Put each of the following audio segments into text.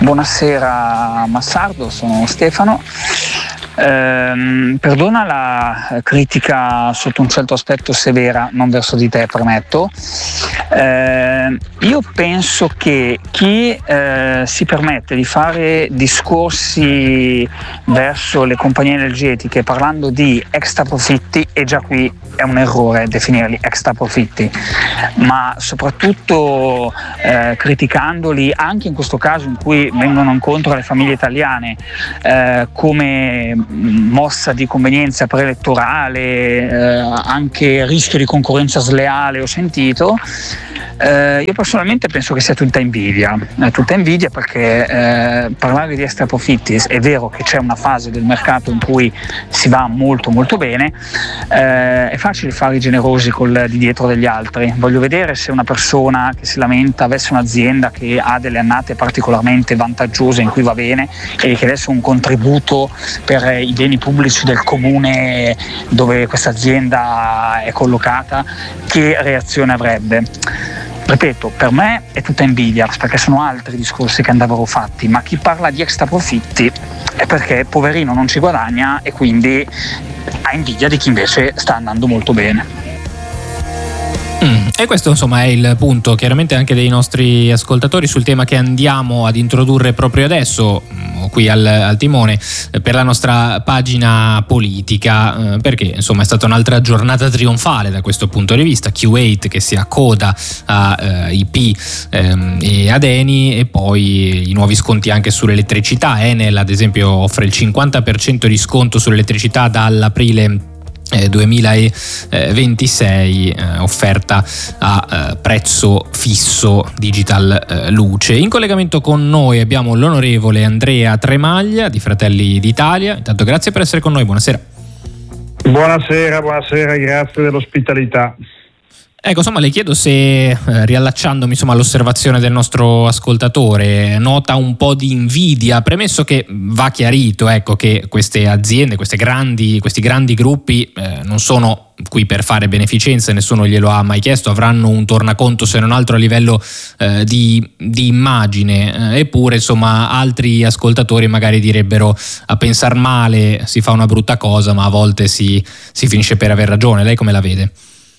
Buonasera Massardo, sono Stefano. Perdona la critica sotto un certo aspetto severa, non verso di te, premetto. Io penso che chi si permette di fare discorsi verso le compagnie energetiche parlando di extra profitti, e già qui è un errore definirli extra profitti, ma soprattutto criticandoli anche in questo caso in cui vengono incontro alle famiglie italiane come mossa di convenienza preelettorale, anche rischio di concorrenza sleale, ho sentito. Io personalmente penso che sia tutta invidia perché parlare di extra profitti, è vero che c'è una fase del mercato in cui si va molto molto bene, è facile fare i generosi di dietro degli altri. Voglio vedere se una persona che si lamenta avesse un'azienda che ha delle annate particolarmente vantaggiose in cui va bene e richiedesse un contributo per i beni pubblici del comune dove questa azienda è collocata, che reazione avrebbe? Ripeto, per me è tutta invidia, perché sono altri discorsi che andavano fatti, ma chi parla di extra profitti è perché poverino non ci guadagna e quindi ha invidia di chi invece sta andando molto bene. E questo insomma è il punto chiaramente anche dei nostri ascoltatori sul tema che andiamo ad introdurre proprio adesso qui al timone per la nostra pagina politica, perché insomma è stata un'altra giornata trionfale da questo punto di vista. Q8 che si accoda a IP e ad Eni, e poi i nuovi sconti anche sull'elettricità. Enel ad esempio offre il 50% di sconto sull'elettricità dall'aprile 2026, offerta a prezzo fisso Digital Luce. In collegamento con noi abbiamo l'onorevole Andrea Tremaglia di Fratelli d'Italia. Intanto grazie per essere con noi, buonasera. Buonasera, grazie dell'ospitalità. Ecco, insomma, le chiedo se, riallacciandomi insomma all'osservazione del nostro ascoltatore, nota un po' di invidia, premesso che va chiarito, ecco, che queste aziende, questi grandi gruppi non sono qui per fare beneficenza, nessuno glielo ha mai chiesto, avranno un tornaconto se non altro a livello di immagine, eppure insomma altri ascoltatori magari direbbero: a pensar male si fa una brutta cosa, ma a volte si finisce per aver ragione. Lei come la vede?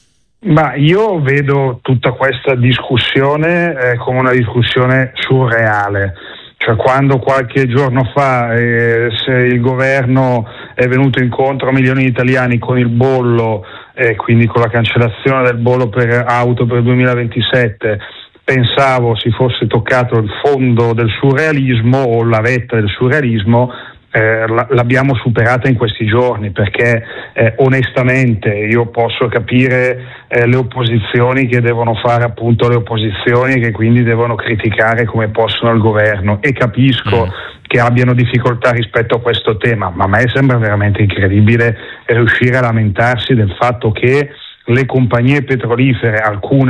Ma io vedo tutta questa discussione come una discussione surreale. Cioè, quando qualche giorno fa se il governo è venuto incontro a milioni di italiani con il bollo, quindi con la cancellazione del bollo per auto per il 2027, pensavo si fosse toccato il fondo del surrealismo o la vetta del surrealismo. L'abbiamo superata in questi giorni, perché onestamente io posso capire le opposizioni che devono fare appunto le opposizioni e che quindi devono criticare come possono il governo, e capisco che abbiano difficoltà rispetto a questo tema, ma a me sembra veramente incredibile riuscire a lamentarsi del fatto che le compagnie petrolifere, alcune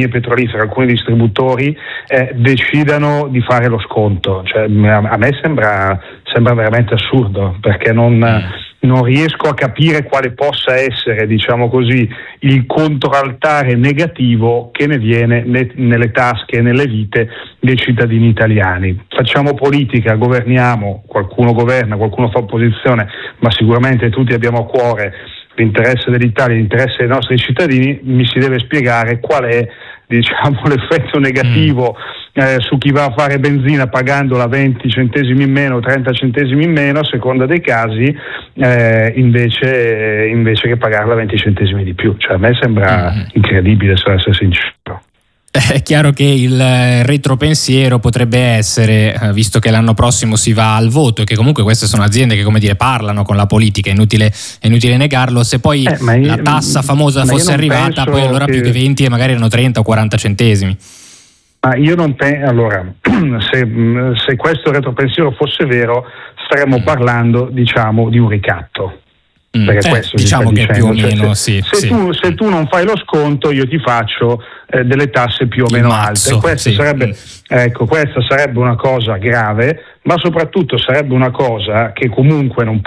distributori decidano di fare lo sconto. Cioè, a me sembra veramente assurdo, perché non riesco a capire quale possa essere, diciamo così, il controaltare negativo che ne viene nelle tasche e nelle vite dei cittadini italiani. Facciamo politica, governiamo, qualcuno governa, qualcuno fa opposizione, ma sicuramente tutti abbiamo a cuore l'interesse dell'Italia, l'interesse dei nostri cittadini. Mi si deve spiegare qual è, diciamo, l'effetto negativo su chi va a fare benzina pagandola 20 centesimi in meno, 30 centesimi in meno a seconda dei casi, invece che pagarla 20 centesimi di più. Cioè, a me sembra incredibile, se essere sincero. È chiaro che il retropensiero potrebbe essere, visto che l'anno prossimo si va al voto e che comunque queste sono aziende che, come dire, parlano con la politica, è inutile negarlo, se poi la tassa famosa fosse arrivata, poi allora più che 20 e magari erano 30 o 40 centesimi. Ma io non penso, allora, se questo retropensiero fosse vero, staremmo parlando, diciamo, di un ricatto. Perché questo diciamo che più o meno se tu non fai lo sconto, io ti faccio delle tasse più o meno alte. Questa sarebbe una cosa grave, ma soprattutto sarebbe una cosa che comunque non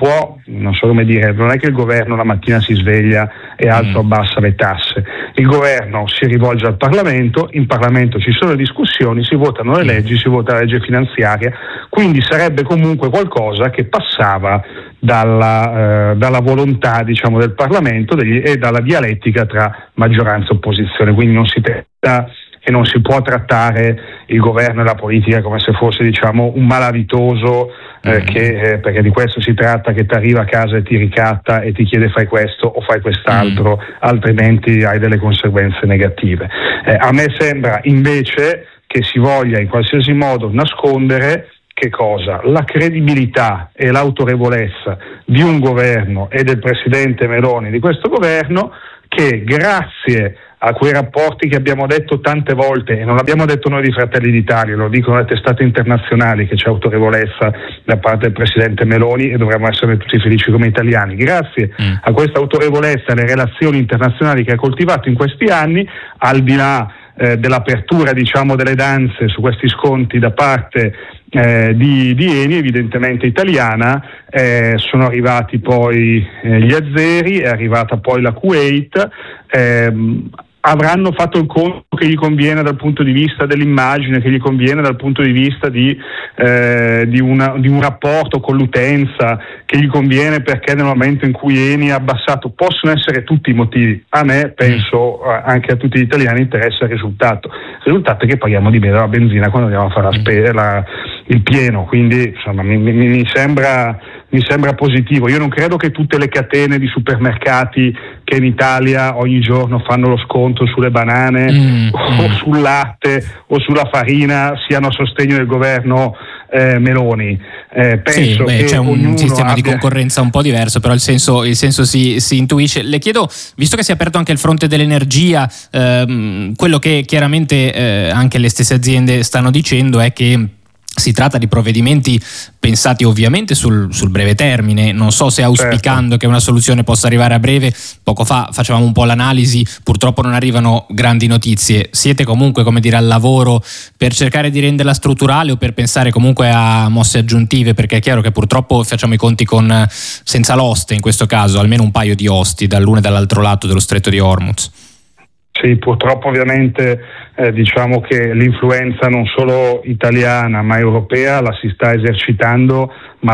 è che il governo la mattina si sveglia e alza o abbassa le tasse. Il governo si rivolge al Parlamento, in Parlamento ci sono le discussioni, si votano le leggi, si vota la legge finanziaria, quindi sarebbe comunque qualcosa che passava dalla volontà, diciamo, del Parlamento e dalla dialettica tra maggioranza e opposizione. Quindi non si tratta e non si può trattare il governo e la politica come se fosse, diciamo, un malavitoso perché di questo si tratta, che ti arriva a casa e ti ricatta e ti chiede fai questo o fai quest'altro, altrimenti hai delle conseguenze negative. A me sembra invece che si voglia in qualsiasi modo nascondere che cosa? La credibilità e l'autorevolezza di un governo e del presidente Meloni, di questo governo, che grazie a quei rapporti che abbiamo detto tante volte, e non l'abbiamo detto noi di Fratelli d'Italia, lo dicono le testate internazionali, che c'è autorevolezza da parte del presidente Meloni e dovremmo essere tutti felici come italiani. Grazie a questa autorevolezza e alle relazioni internazionali che ha coltivato in questi anni, al di là dell'apertura, diciamo, delle danze su questi sconti da parte di Eni, evidentemente italiana, sono arrivati poi gli azeri, è arrivata poi la Kuwait, avranno fatto il conto che gli conviene dal punto di vista dell'immagine, che gli conviene dal punto di vista di un rapporto con l'utenza, che gli conviene perché nel momento in cui Eni ha abbassato, possono essere tutti i motivi. A me, penso anche a tutti gli italiani, interessa il risultato è che paghiamo di meno la benzina quando andiamo a fare il pieno, quindi insomma mi sembra positivo. Io non credo che tutte le catene di supermercati che in Italia ogni giorno fanno lo sconto sulle banane o sul latte o sulla farina siano a sostegno del governo Meloni. Penso che c'è un sistema di concorrenza un po' diverso, però il senso si intuisce. Le chiedo, visto che si è aperto anche il fronte dell'energia, quello che chiaramente anche le stesse aziende stanno dicendo è che si tratta di provvedimenti pensati ovviamente sul breve termine. Non so se auspicando che una soluzione possa arrivare a breve. Poco fa facevamo un po' l'analisi, purtroppo non arrivano grandi notizie. Siete comunque, come dire, al lavoro per cercare di renderla strutturale o per pensare comunque a mosse aggiuntive? Perché è chiaro che purtroppo facciamo i conti senza l'oste in questo caso, almeno un paio di osti dall'uno e dall'altro lato dello stretto di Hormuz. Sì, purtroppo ovviamente diciamo che l'influenza non solo italiana ma europea la si sta esercitando,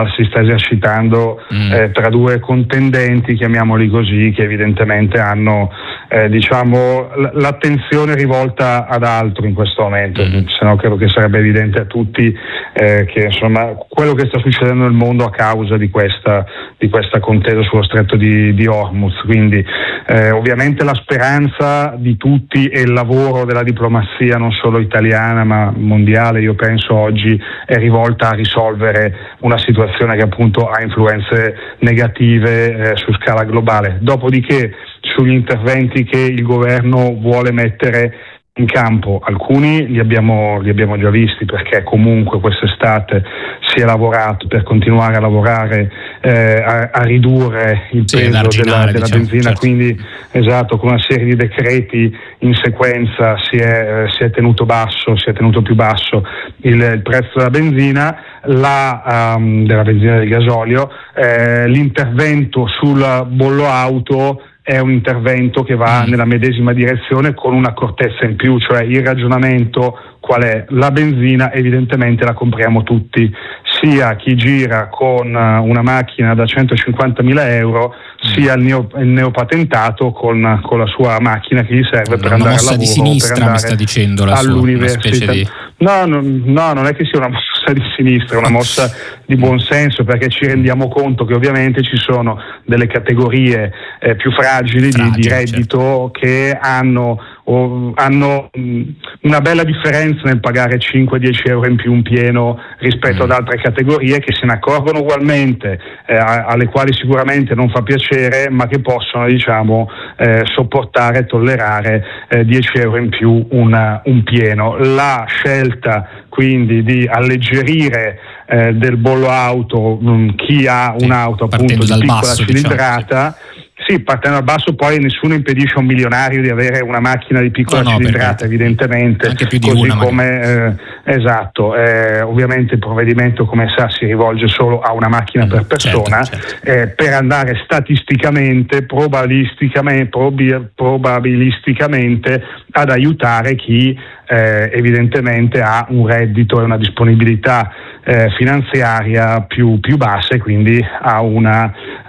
tra due contendenti, chiamiamoli così, che evidentemente hanno diciamo l'attenzione rivolta ad altro in questo momento, se no credo che sarebbe evidente a tutti che insomma quello che sta succedendo nel mondo a causa di questa contesa sullo stretto di Hormuz. Quindi ovviamente la speranza di tutti e il lavoro della diplomazia non solo italiana ma mondiale, io penso oggi, è rivolta a risolvere una situazione che appunto ha influenze negative su scala globale. Dopodiché sugli interventi che il governo vuole mettere in campo, alcuni li abbiamo già visti, perché comunque quest'estate si è lavorato per continuare a lavorare a ridurre il peso della benzina, certo. Quindi esatto, con una serie di decreti in sequenza si è tenuto più basso il prezzo della benzina, della benzina e del gasolio. L'intervento sul bollo auto è un intervento che va nella medesima direzione con un'accortezza in più, cioè il ragionamento qual è? La benzina evidentemente la compriamo tutti, sia chi gira con una macchina da 150.000 euro, sia il neopatentato con la sua macchina che gli serve per andare al lavoro, di sinistra, per andare mi sta dicendo all'università. No, non è che sia una mossa di sinistra, è una mossa di buon senso, perché ci rendiamo conto che ovviamente ci sono delle categorie più fragili di reddito, certo, che hanno una bella differenza nel pagare 5-10 euro in più un pieno rispetto ad altre categorie che se ne accorgono ugualmente, alle quali sicuramente non fa piacere, ma che possono diciamo sopportare e tollerare 10 euro in più un pieno. La scelta quindi di alleggerire del bollo auto, chi ha un'auto appunto di piccola cilindrata. Sì, partendo dal basso, poi nessuno impedisce a un milionario di avere una macchina di piccola cilindrata, evidentemente, anche più di così una, come esatto. Ovviamente il provvedimento, come sa, si rivolge solo a una macchina per persona, certo. Per andare statisticamente, probabilisticamente ad aiutare chi evidentemente ha un reddito e una disponibilità finanziaria più bassa, e quindi ha una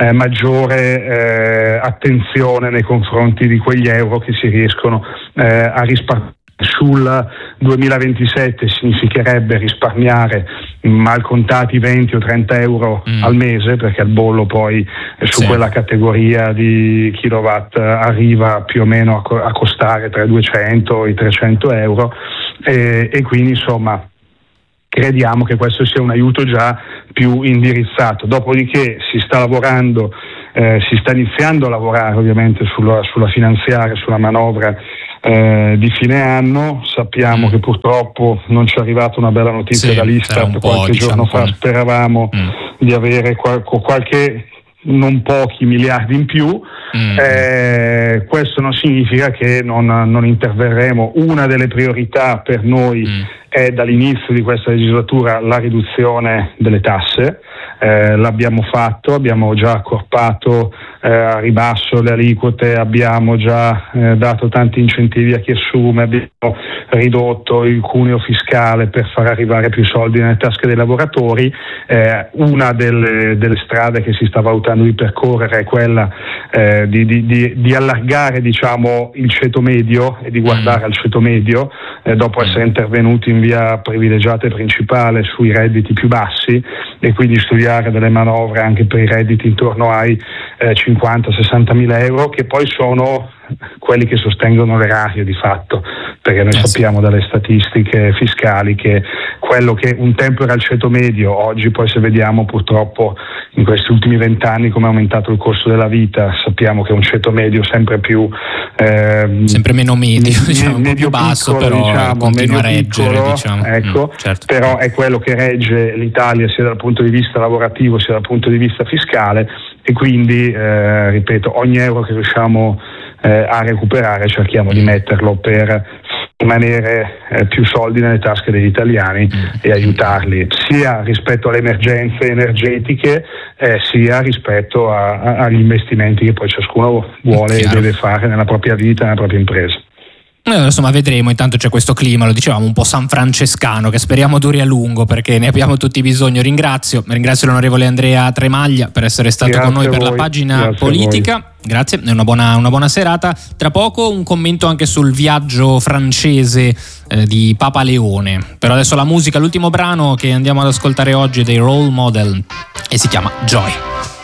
maggiore attenzione nei confronti di quegli euro che si riescono a risparmiare. Sul 2027 significherebbe risparmiare mal contati 20 o 30 euro al mese, perché il bollo poi su quella categoria di kilowatt arriva più o meno a costare tra i 200 e i 300 euro, e quindi insomma crediamo che questo sia un aiuto già più indirizzato. Dopodiché si sta lavorando, si sta iniziando a lavorare ovviamente sulla finanziaria, sulla manovra di fine anno. Sappiamo che purtroppo non ci è arrivata una bella notizia dall'Istat qualche giorno fa. Speravamo di avere qualche, non pochi miliardi in più. Questo non significa che non interverremo. Una delle priorità per noi è dall'inizio di questa legislatura la riduzione delle tasse. L'abbiamo fatto, abbiamo già accorpato a ribasso le aliquote, abbiamo già dato tanti incentivi a chi assume, abbiamo ridotto il cuneo fiscale per far arrivare più soldi nelle tasche dei lavoratori. Una delle strade che si sta valutando di percorrere è quella di allargare, diciamo, il ceto medio e di guardare al ceto medio, dopo essere intervenuti in via privilegiata e principale sui redditi più bassi, e quindi studiare delle manovre anche per i redditi intorno ai 50-60 mila euro, che poi sono quelli che sostengono l'erario di fatto, perché noi sappiamo dalle statistiche fiscali che quello che un tempo era il ceto medio, oggi poi, se vediamo purtroppo in questi ultimi 20 anni come è aumentato il costo della vita, sappiamo che un ceto medio sempre più sempre meno medio, diciamo, medio più basso, piccolo, però diciamo, continua a reggere, piccolo, diciamo. Ecco, certo. Però è quello che regge l'Italia sia dal punto di vista lavorativo sia dal punto di vista fiscale, e quindi ripeto, ogni euro che riusciamo a recuperare cerchiamo di metterlo per rimanere più soldi nelle tasche degli italiani e aiutarli sia rispetto alle emergenze energetiche sia rispetto agli investimenti che poi ciascuno vuole e deve fare nella propria vita, nella propria impresa. Insomma, vedremo. Intanto c'è questo clima, lo dicevamo, un po' sanfrancescano, che speriamo duri a lungo, perché ne abbiamo tutti bisogno. Ringrazio l'onorevole Andrea Tremaglia per essere stato con noi per la pagina politica. Grazie, è una buona serata. Tra poco un commento anche sul viaggio francese di Papa Leone. Però adesso la musica, l'ultimo brano che andiamo ad ascoltare oggi è dei Role Model e si chiama Joy.